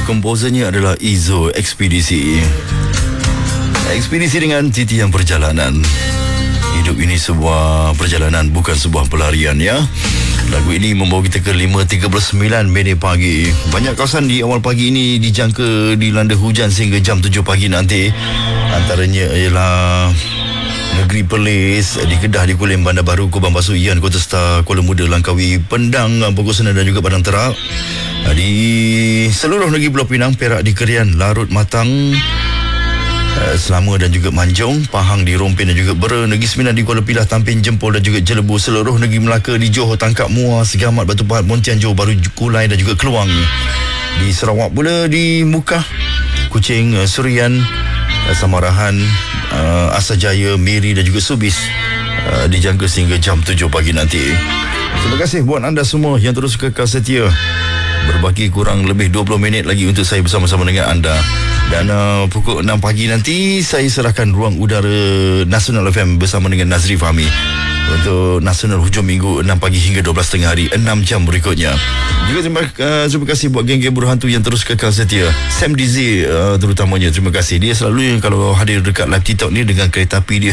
Komposernya adalah Izo Ekspedisi. Ekspedisi dengan titian perjalanan. Hidup ini sebuah perjalanan, bukan sebuah pelarian ya. Lagu ini membawa kita ke 5.39 minit pagi. Banyak kawasan di awal pagi ini dijangka dilanda hujan sehingga jam 7 pagi nanti. Antaranya ialah Negeri Perlis, di Kedah, di Kulim, Bandar Baru, Kubang Basuh, Ian, Kota Star, Kuala Muda, Langkawi, Pendang, Pokok Senang dan juga Padang Terang. Di seluruh negeri Pulau Pinang, Perak, di Kerian, Larut, Matang, Selama dan juga Manjung, Pahang, di Rompin dan juga Bera, Negeri Sembilan, di Kuala Pilah, Tampin, Jempol dan juga Jelebu, seluruh negeri Melaka, di Johor, Tangkap, Muar, Segamat, Batu Pahat, Pontian, Johor Baru, Kulai dan juga Keluang. Di Sarawak pula, di Mukah, Kuching, Surian, Samarahan, Asajaya, Miri dan juga Subis, dijangka sehingga jam 7 pagi nanti. Terima kasih buat anda semua yang terus kekal setia. Berbaki kurang lebih 20 minit lagi untuk saya bersama-sama dengan anda. Dan pukul 6 pagi nanti saya serahkan ruang udara Nasional FM bersama dengan Nazri Fahmi untuk Nasional hujung minggu 6 pagi hingga 12 tengah hari, 6 jam berikutnya. Juga terima kasih buat geng-geng berhantu yang terus kekal setia. Sam Dizzy terutamanya, terima kasih. Dia selalu kalau hadir dekat live TikTok ni dengan kereta api dia.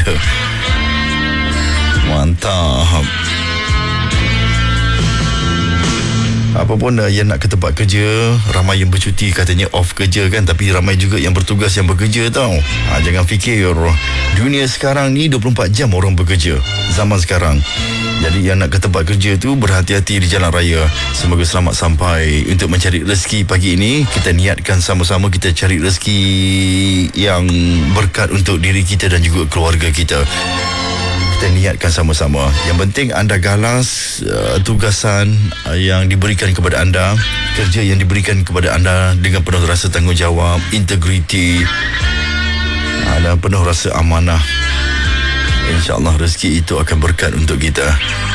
Mantap. Apapun yang nak ke tempat kerja, ramai yang bercuti katanya off kerja kan, tapi ramai juga yang bertugas yang bekerja tau. Jangan fikir dunia sekarang ni 24 jam orang bekerja, zaman sekarang. Jadi yang nak ke tempat kerja tu berhati-hati di jalan raya. Semoga selamat sampai untuk mencari rezeki pagi ini. Kita niatkan sama-sama kita cari rezeki yang berkat untuk diri kita dan juga keluarga kita. Kita niatkan sama-sama. Yang penting anda galas tugasan yang diberikan kepada anda, kerja yang diberikan kepada anda dengan penuh rasa tanggungjawab, integriti, dan penuh rasa amanah. InsyaAllah rezeki itu akan berkat untuk kita.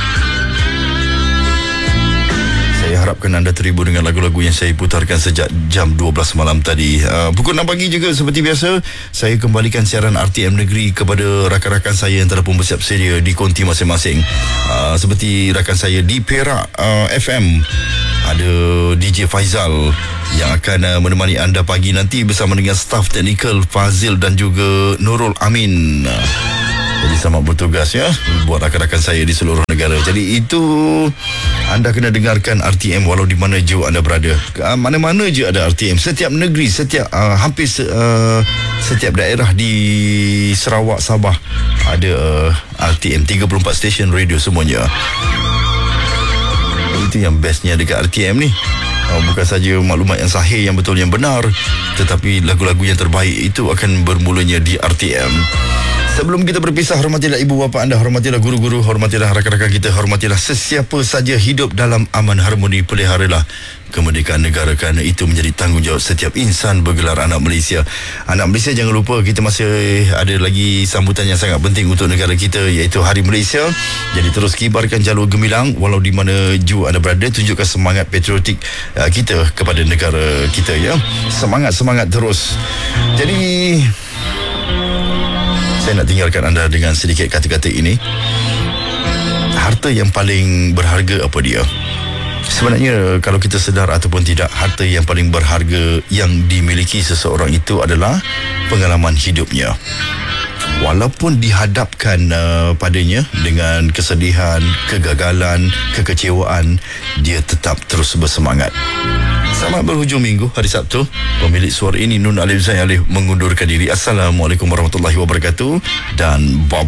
Saya harapkan anda terhibur dengan lagu-lagu yang saya putarkan sejak jam 12 malam tadi. Pukul 6 pagi juga seperti biasa, saya kembalikan siaran RTM Negeri kepada rakan-rakan saya yang telah pun bersiap sedia di konti masing-masing. Seperti rakan saya di Perak FM, ada DJ Faizal yang akan menemani anda pagi nanti bersama dengan staf teknikal Fazil dan juga Nurul Amin. Jadi selamat bertugas ya buat rakan-rakan saya di seluruh negara. Jadi itu anda kena dengarkan RTM walau di mana jauh anda berada. Mana-mana je ada RTM. Setiap negeri, hampir setiap daerah di Sarawak, Sabah ada RTM. 34 stesen radio semuanya. Itu yang bestnya dekat RTM ni. Bukan saja maklumat yang sahih, yang betul, yang benar, tetapi lagu-lagu yang terbaik itu akan bermulanya di RTM. Sebelum kita berpisah, hormatilah ibu bapa anda, hormatilah guru-guru, hormatilah rakan-rakan kita, hormatilah sesiapa saja hidup dalam aman harmoni. Peliharalah kemerdekaan negara kerana itu menjadi tanggungjawab setiap insan bergelar anak Malaysia. Anak Malaysia, jangan lupa kita masih ada lagi sambutan yang sangat penting untuk negara kita, iaitu Hari Malaysia. Jadi terus kibarkan jalur gemilang walau di mana jua anda berada. Tunjukkan semangat patriotik kita kepada negara kita ya. Semangat terus. Jadi saya nak tinggalkan anda dengan sedikit kata-kata ini. Harta yang paling berharga apa dia? Sebenarnya kalau kita sedar ataupun tidak, harta yang paling berharga yang dimiliki seseorang itu adalah pengalaman hidupnya. Walaupun dihadapkan padanya dengan kesedihan, kegagalan, kekecewaan, dia tetap terus bersemangat. Selamat berhujung minggu, hari Sabtu. Pemilik suara ini Nun Alif Zain Alif mengundurkan diri. Assalamualaikum warahmatullahi wabarakatuh dan bye-bye.